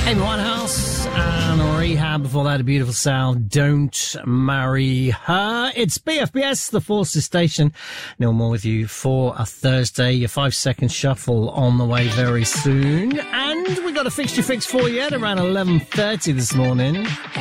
Amy Winehouse and Rehab. Before that, a beautiful sound. Don't Marry Her. It's BFBS, the Forces Station. Neil Moore with you for a Thursday. Your 5-second shuffle on the way very soon. And we got a fixture fix for you at around 11:30 this morning.